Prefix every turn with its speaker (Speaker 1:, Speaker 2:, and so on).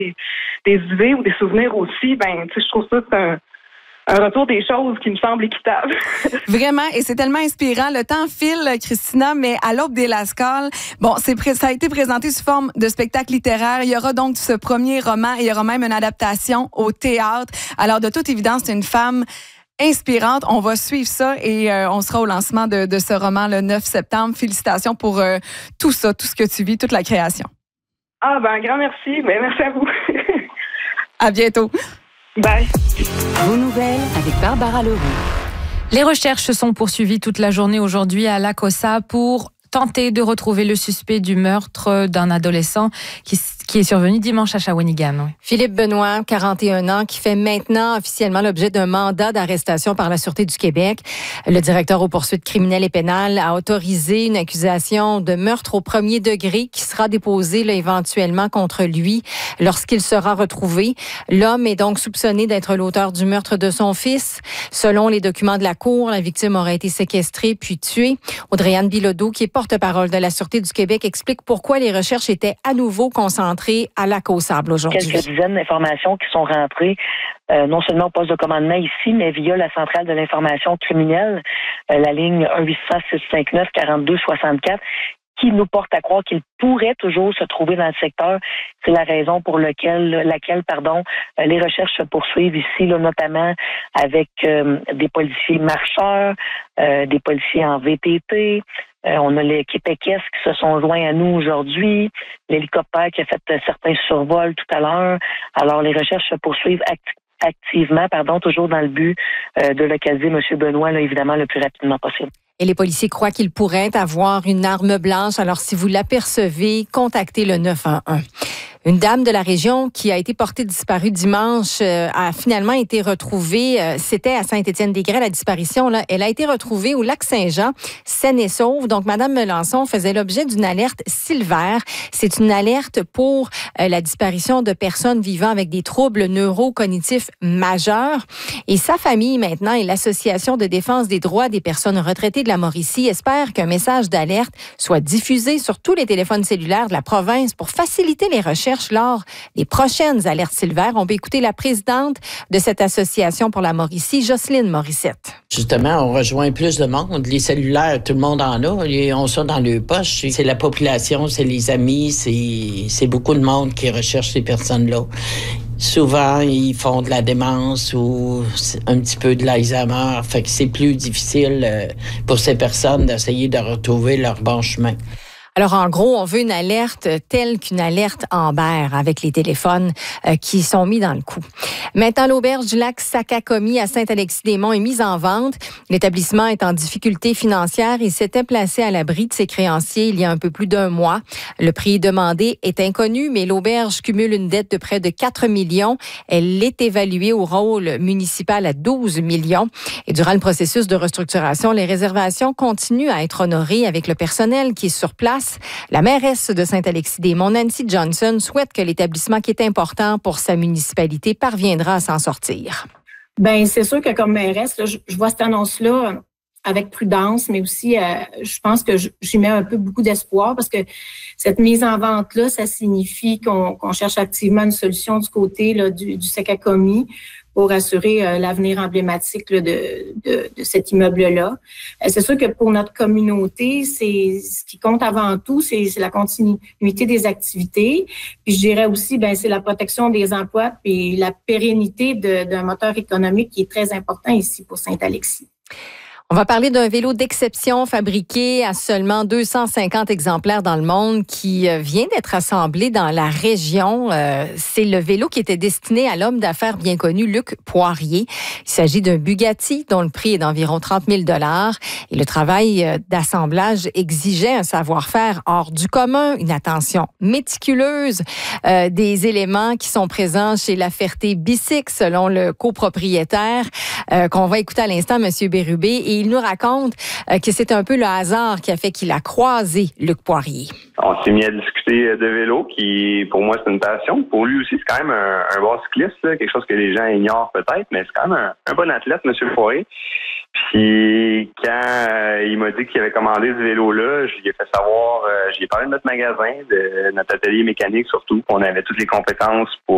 Speaker 1: des idées ou des souvenirs aussi, je trouve ça c'est un retour des choses qui me semble équitable.
Speaker 2: Vraiment, et c'est tellement inspirant. Le temps file, Christina, mais à l'aube des Lascaux, ça a été présenté sous forme de spectacle littéraire. Il y aura donc ce premier roman et il y aura même une adaptation au théâtre. Alors, de toute évidence, c'est une femme inspirante. On va suivre ça et on sera au lancement de ce roman le 9 septembre. Félicitations pour tout ça, tout ce que tu vis, toute la création.
Speaker 1: Un grand merci. Merci à vous.
Speaker 2: À bientôt.
Speaker 1: Bye.
Speaker 3: Vos nouvelles avec Barbara Leroux.
Speaker 4: Les recherches se sont poursuivies toute la journée aujourd'hui à Lac-Ossa pour tenter de retrouver le suspect du meurtre d'un adolescent qui est survenu dimanche à Shawinigan.
Speaker 5: Philippe Benoît, 41 ans, qui fait maintenant officiellement l'objet d'un mandat d'arrestation par la Sûreté du Québec. Le directeur aux poursuites criminelles et pénales a autorisé une accusation de meurtre au premier degré qui sera déposée éventuellement contre lui lorsqu'il sera retrouvé. L'homme est donc soupçonné d'être l'auteur du meurtre de son fils. Selon les documents de la Cour, la victime aurait été séquestrée puis tuée. Audrey-Anne Bilodeau, qui est porte-parole de la Sûreté du Québec, explique pourquoi les recherches étaient à nouveau concentrées à Lac-aux-Sables aujourd'hui.
Speaker 6: Quelques dizaines d'informations qui sont rentrées non seulement au poste de commandement ici, mais via la centrale de l'information criminelle, la ligne 1-800-659-4264, qui nous porte à croire qu'il pourrait toujours se trouver dans le secteur. C'est la raison pour laquelle les recherches se poursuivent ici, notamment avec des policiers marcheurs, des policiers en VTT. On a les Québécois qui se sont joints à nous aujourd'hui, l'hélicoptère qui a fait certains survols tout à l'heure. Alors, les recherches se poursuivent activement, toujours dans le but de localiser M. Benoît, évidemment, le plus rapidement possible.
Speaker 5: Et les policiers croient qu'il pourrait avoir une arme blanche. Alors, si vous l'apercevez, contactez le 911. Une dame de la région qui a été portée disparue dimanche a finalement été retrouvée. C'était à Saint-Étienne-des-Grès, la disparition. Là. Elle a été retrouvée au lac Saint-Jean, saine et sauve. Donc, Mme Melançon faisait l'objet d'une alerte Silver. C'est une alerte pour la disparition de personnes vivant avec des troubles neurocognitifs majeurs. Et sa famille, maintenant, et l'Association de défense des droits des personnes retraitées de la Mauricie espèrent qu'un message d'alerte soit diffusé sur tous les téléphones cellulaires de la province pour faciliter les recherches lors des prochaines alertes Silver. On peut écouter la présidente de cette association pour la Mauricie, Jocelyne Morissette.
Speaker 7: Justement, on rejoint plus de monde. Les cellulaires, tout le monde en a. Ils ont ça dans leur poche. C'est la population, c'est les amis, c'est beaucoup de monde qui recherche ces personnes-là. Souvent, ils font de la démence ou un petit peu de l'Alzheimer. Fait que c'est plus difficile pour ces personnes d'essayer de retrouver leur bon chemin.
Speaker 5: Alors, en gros, on veut une alerte telle qu'une alerte Amber avec les téléphones qui sont mis dans le coup. Maintenant, l'auberge du lac Sakakomi à Saint-Alexis-des-Monts est mise en vente. L'établissement est en difficulté financière et s'était placé à l'abri de ses créanciers il y a un peu plus d'un mois. Le prix demandé est inconnu, mais l'auberge cumule une dette de près de 4 millions. Elle est évaluée au rôle municipal à 12 millions. Et durant le processus de restructuration, les réservations continuent à être honorées avec le personnel qui est sur place. La mairesse de Saint-Alexis-des-Monts, Nancy Johnson, souhaite que l'établissement qui est important pour sa municipalité parviendra à s'en sortir.
Speaker 8: Bien, c'est sûr que comme mairesse, là, je vois cette annonce-là avec prudence, mais aussi, je pense que j'y mets un peu beaucoup d'espoir parce que cette mise en vente-là, ça signifie qu'on cherche activement une solution du côté là, du Sakakomi pour assurer l'avenir emblématique là, de cet immeuble-là. C'est sûr que pour notre communauté, c'est ce qui compte avant tout, c'est la continuité des activités. Puis je dirais aussi, c'est la protection des emplois puis la pérennité d'un moteur économique qui est très important ici pour Saint-Alexis.
Speaker 5: On va parler d'un vélo d'exception fabriqué à seulement 250 exemplaires dans le monde qui vient d'être assemblé dans la région. C'est le vélo qui était destiné à l'homme d'affaires bien connu Luc Poirier. Il s'agit d'un Bugatti dont le prix est d'environ 30 000 $. Et le travail d'assemblage exigeait un savoir-faire hors du commun, une attention méticuleuse, des éléments qui sont présents chez La Ferté Bicycle, selon le copropriétaire, qu'on va écouter à l'instant, M. Bérubé. Et il nous raconte que c'est un peu le hasard qui a fait qu'il a croisé Luc Poirier.
Speaker 9: On s'est mis à discuter de vélo, qui pour moi c'est une passion. Pour lui aussi, c'est quand même un bon cycliste, là, quelque chose que les gens ignorent peut-être, mais c'est quand même un bon athlète, M. Poirier. Puis quand il m'a dit qu'il avait commandé ce vélo-là, je lui ai fait savoir, j'y ai parlé de notre magasin, de notre atelier mécanique surtout, qu'on avait toutes les compétences pour